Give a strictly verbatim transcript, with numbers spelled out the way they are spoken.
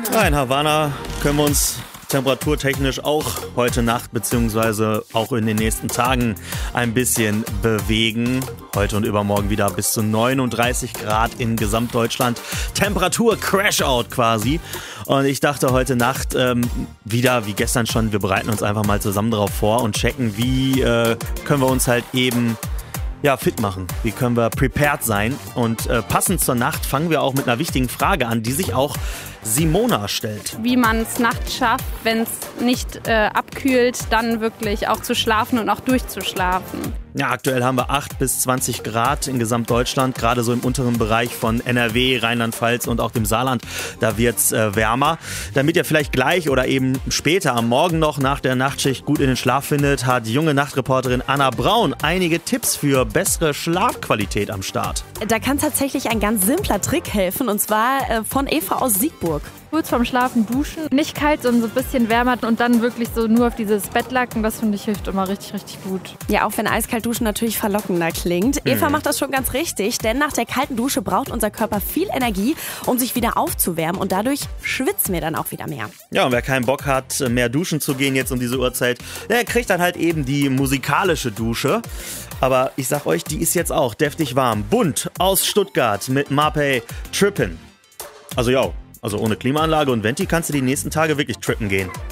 Ja, in Havanna können wir uns temperaturtechnisch auch heute Nacht bzw. auch in den nächsten Tagen ein bisschen bewegen. Heute und übermorgen wieder bis zu neununddreißig Grad in Gesamtdeutschland. Temperatur Crash-Out quasi. Und ich dachte heute Nacht ähm, wieder, wie gestern schon, wir bereiten uns einfach mal zusammen drauf vor und checken, wie äh, können wir uns halt eben ja, fit machen. Wie können wir prepared sein? Und äh, passend zur Nacht fangen wir auch mit einer wichtigen Frage an, die sich auch Simona stellt. Wie man es nachts schafft, wenn es nicht äh, abkühlt, dann wirklich auch zu schlafen und auch durchzuschlafen. Ja, aktuell haben wir acht bis zwanzig Grad in Gesamtdeutschland, gerade so im unteren Bereich von N R W, Rheinland-Pfalz und auch dem Saarland. Da wird es äh, wärmer. Damit ihr vielleicht gleich oder eben später am Morgen noch nach der Nachtschicht gut in den Schlaf findet, hat junge Nachtreporterin Anna Braun einige Tipps für bessere Schlafqualität am Start. Da kann tatsächlich ein ganz simpler Trick helfen, und zwar äh, von Eva aus Siegburg. Kurz vorm Schlafen duschen, nicht kalt, sondern so ein bisschen wärmer und dann wirklich so nur auf dieses Bettlaken, das finde ich hilft immer richtig, richtig gut. Ja, auch wenn eiskalt duschen natürlich verlockender klingt. Mhm. Eva macht das schon ganz richtig, denn nach der kalten Dusche braucht unser Körper viel Energie, um sich wieder aufzuwärmen, und dadurch schwitzen wir dann auch wieder mehr. Ja, und wer keinen Bock hat, mehr duschen zu gehen jetzt um diese Uhrzeit, der kriegt dann halt eben die musikalische Dusche. Aber ich sag euch, die ist jetzt auch deftig warm. Bunt aus Stuttgart mit Marpay Trippin'. Also ja, also ohne Klimaanlage und Venti kannst du die nächsten Tage wirklich trippen gehen.